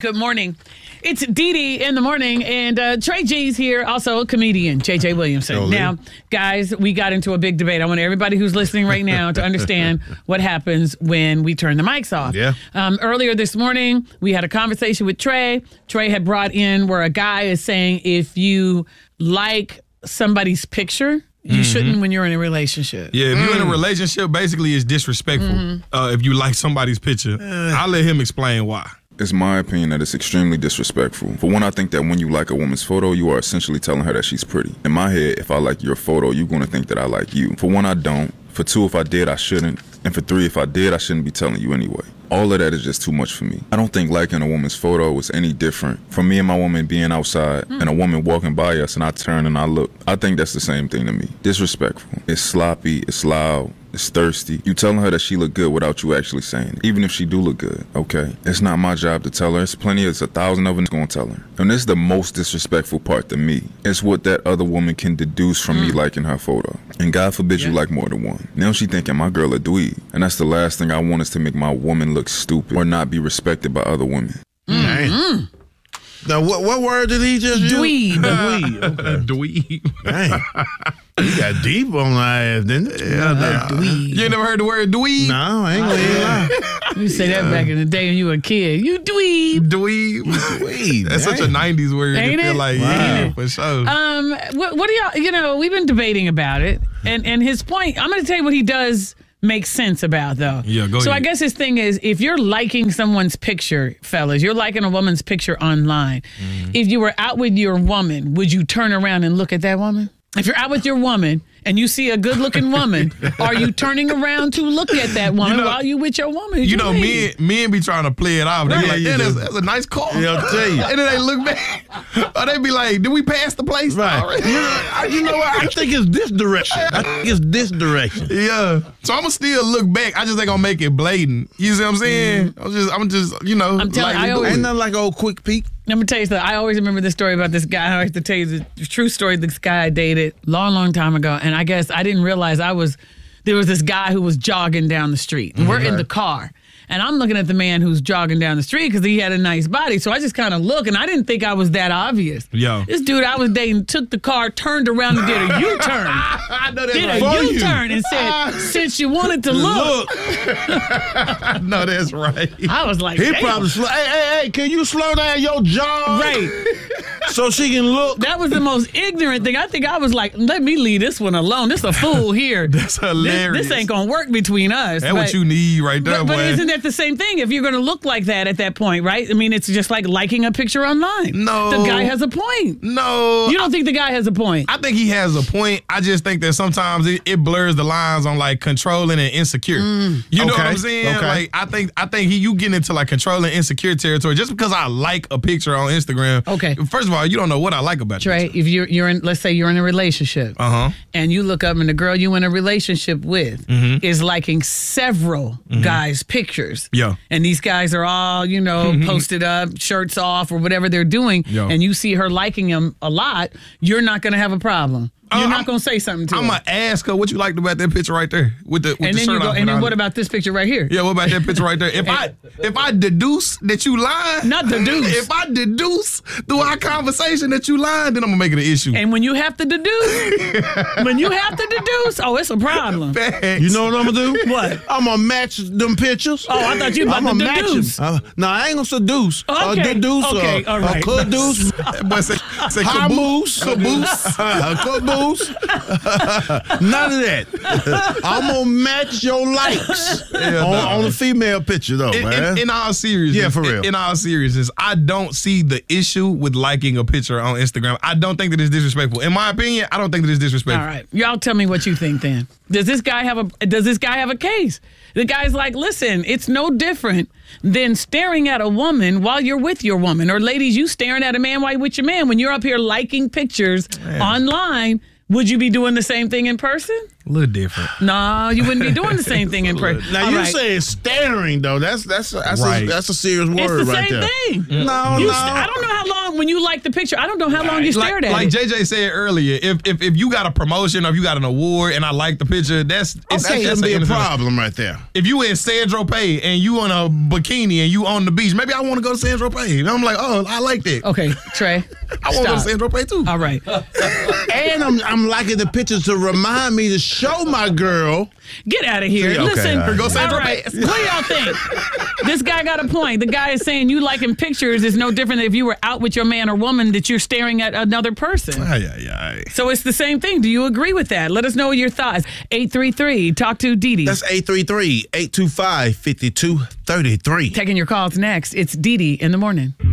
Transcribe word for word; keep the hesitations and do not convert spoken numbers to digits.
Good morning. It's Dee Dee in the morning, and uh, Trey G's here, also a comedian, J J Williamson. Hello. Now, guys, we got into a big debate. I want everybody who's listening right now to understand what happens when we turn the mics off. Yeah. Um, earlier this morning, we had a conversation with Trey. Trey had brought in where a guy is saying if you like somebody's picture, you mm-hmm. shouldn't when you're in a relationship. Yeah, if mm. you're in a relationship, basically it's disrespectful mm-hmm. uh, if you like somebody's picture. Uh, I'll let him explain why. It's my opinion that it's extremely disrespectful. For one, I think that when you like a woman's photo, you are essentially telling her that she's pretty. In my head, if I like your photo, you're going to think that I like you. For one, I don't. For two, if I did, I shouldn't. And for three, if I did, I shouldn't be telling you anyway. All of that is just too much for me. I don't think liking a woman's photo is any different from me and my woman being outside mm. and a woman walking by us and I turn and I look. I think that's the same thing to me. Disrespectful. It's sloppy. It's loud. It's thirsty. You telling her that she look good without you actually saying it. Even if she do look good, okay? It's not my job to tell her. It's plenty, it's a thousand of them gonna tell her. And this is the most disrespectful part to me. It's what that other woman can deduce from mm. me liking her photo. And God forbid yeah. you like more than one. Now she thinking my girl a dweeb. And that's the last thing I want is to make my woman look stupid or not be respected by other women. Mm-hmm. Now, what what word did he just use? Dweeb. Dweeb. Okay. Dweeb. Dang. He got deep on my ass, didn't it? Yeah, nah. Dweeb. You ain't never heard the word dweeb? No, I ain't gonna lie. You say that back in the day when you were a kid. You dweeb. Dweeb. Dweeb. That's dang. such a nineties word. Ain't to feel it? like, Wow. yeah, for sure. Um, what, what do y'all, you know, we've been debating about it. And, and his point, I'm going to tell you what he does make sense about, though. Yeah, go So ahead. I guess his thing is, if you're liking someone's picture, fellas, you're liking a woman's picture online. Mm-hmm. If you were out with your woman, would you turn around and look at that woman? If you're out with your woman and you see a good-looking woman, are you turning around to look at that woman You know- while you with your woman? You You know, lady? men, men be trying to play it off. They be Right. like, Yeah, yeah, you that's, do. that's a nice car. Yeah, I'll tell you. And then they look back. Or they be like, did we pass the place? Right. already? You know, I, you know what? I think it's this direction. I think it's this direction. Yeah. So I'm going to still look back. I just ain't going to make it blatant. You see what I'm saying? I'm just, I'm just, you know. I'm telling you, lightly I always- doing Ain't it. nothing like old quick peek. Let me tell you something. I always remember this story about this guy. I have to tell you the true story. This guy I dated long, long time ago. And I guess I didn't realize I was, there was this guy who was jogging down the street. And we're in the car. And I'm looking at the man who's jogging down the street because he had a nice body. So I just kind of look, and I didn't think I was that obvious. Yo. This dude I was dating took the car, turned around and did a U-turn. I know that's Did right. a For you. U-turn and said, since you wanted to look. I know that's right. I was like, He damn. probably slow. Hey, hey, hey, can you slow down your jog? Right. So she can look. That was the most ignorant thing. I think I was like, let me leave this one alone. This a fool here. That's This, hilarious. this ain't going to work between us. That's But- what you need right there, But, but boy. isn't that the same thing? If you're going to look like that at that point, right? I mean, it's just like liking a picture online. No. The guy has a point. No. You don't think the guy has a point? I think he has a point. I just think that sometimes it, it blurs the lines on like controlling and insecure. Mm. You know what Okay, I'm saying? okay. Like I think I think he you get into like controlling insecure territory just because I like a picture on Instagram. Okay. First of all, you don't know what I like about Trey, it. if you're you're in, let's say you're in a relationship, Uh huh. and you look up and the girl you in a relationship with Mm-hmm. is liking several guys' pictures. Yeah. And these guys are all, you know, posted up, shirts off, or whatever they're doing, Yeah. and you see her liking them a lot, you're not going to have a problem. You're Uh, not I'm- going to say something to I'm her. gonna ask her what you liked about that picture right there with the with and the then shirt you go, off and then on what it. about this picture right here? Yeah, what about that picture right there? If I if I deduce that you lying, Not deduce. If I deduce through our conversation that you lying, then I'm gonna make it an issue. And when you have to deduce, when you have to deduce, oh, it's a problem. Facts. You know what I'm gonna do? What? I'm gonna match them pictures. Oh, I thought you about I'm to gonna match deduce. them. Uh, no, I ain't gonna seduce. Uh, Okay, deduce. okay, uh, all right. Uh, caduce. But say, say High caboose, moose. caboose. Uh, caboose. None of that. I'm gonna match your likes Yeah, on, no. on the female picture though, In, man. in, in all seriousness, Yeah, for real. In, in all seriousness, I don't see the issue with liking a picture on Instagram. I don't think that it's disrespectful. In my opinion, I don't think that it's disrespectful. All right, y'all tell me what you think then. Does this guy have a Does this guy have a case? The guy's like, listen, it's no different than staring at a woman while you're with your woman, or ladies, you staring at a man while you're with your man. When you're up here liking pictures online, would you be doing the same thing in person? A little different. No, you wouldn't be doing the same thing in person. Now All you right. say staring though. That's that's that's Right. a, that's a serious It's word the right same there. thing. No, You no. st- I don't know how long when you like the picture. I don't know how long you Like, stared at like it. J J said earlier, if, if if you got a promotion or if you got an award and I like the picture, that's it's, Okay, that's it'll be a innocent- problem right there. If you in San Tropez and you in a bikini and you on the beach, maybe I want to go to San Tropez. And I'm like, oh, I like that. Okay, Trey. I want to go to stop. San Tropez too. All right. And I'm I'm liking the pictures to remind me to show my girl. Get out of here. See, okay, Listen, all right. Go San all right. Tropez. What do y'all think? This guy got a point. The guy is saying you liking pictures is no different than if you were out with your man or woman that you're staring at another person. Ay, ay, ay. So it's the same thing. Do you agree with that? Let us know your thoughts. eight three three, talk to Dee Dee. That's eight three three, eight two five, five two three three. Taking your calls next. It's Dee Dee in the morning.